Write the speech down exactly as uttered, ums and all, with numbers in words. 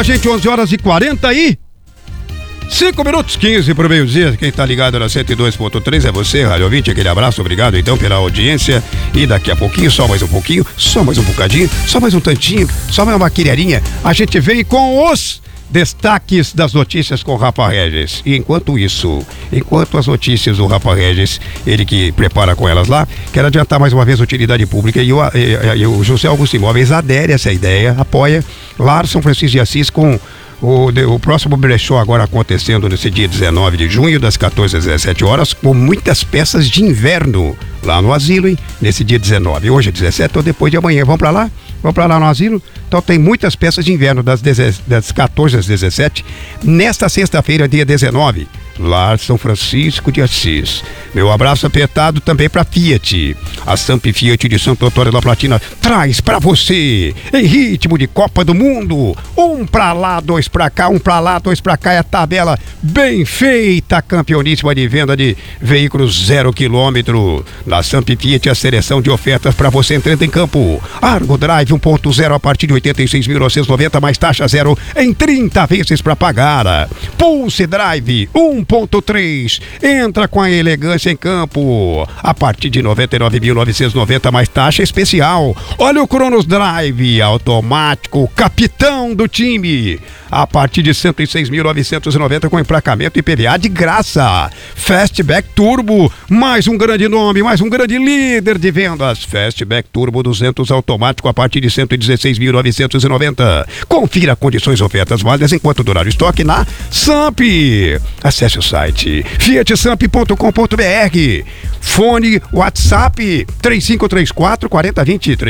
Gente, onze horas e quarenta e cinco minutos, quinze pro meio-dia. Quem tá ligado na cento e dois ponto três é você, Rádio Ouvinte. Aquele abraço, obrigado então pela audiência. E daqui a pouquinho, só mais um pouquinho, só mais um bocadinho, só mais um tantinho, só mais uma quilherinha. A gente vem com os destaques das notícias com o Rafa Regis. E enquanto isso, enquanto as notícias do Rafa Regis, ele que prepara com elas lá, quero adiantar mais uma vez a utilidade pública. E o, e, e o José Augusto Imóveis adere a essa ideia, apoia Lar São Francisco de Assis com O, o próximo brechó agora acontecendo nesse dia dezenove de junho, das quatorze às dezessete horas, com muitas peças de inverno lá no asilo, hein? Nesse dia dezenove. Hoje é dezessete ou depois de amanhã. Vamos pra lá? Vamos pra lá no asilo? Então tem muitas peças de inverno das, das quatorze às dezessete. Nesta sexta-feira, dia dezenove, Lar São Francisco de Assis. Meu abraço apertado também para Fiat. A Samp Fiat de Santo Antônio da Platina traz para você, em ritmo de Copa do Mundo, um pra lá, dois pra cá, um pra lá, dois pra cá. É a tabela bem feita, campeoníssima de venda de veículos zero quilômetro. Na Samp Fiat, a seleção de ofertas para você entrando em campo. Argo Drive um ponto zero a partir de oitenta e seis mil novecentos e noventa, mais taxa zero em trinta vezes para pagar. Pulse Drive um ponto três, entra com a elegância em campo a partir de noventa e nove mil novecentos e noventa, mais taxa especial. Olha o Cronos Drive automático, capitão do time, a partir de cento e seis mil novecentos e noventa, com emplacamento e I P V A de graça. Fastback Turbo, mais um grande nome, mais um grande líder de vendas. Fastback Turbo duzentos automático a partir de cento e dezesseis mil novecentos e noventa. Confira condições e ofertas válidas enquanto durar o estoque na Samp. Acesse o site fiat samp ponto com ponto br. Fone WhatsApp três cinco três quatro, quatro zero dois três.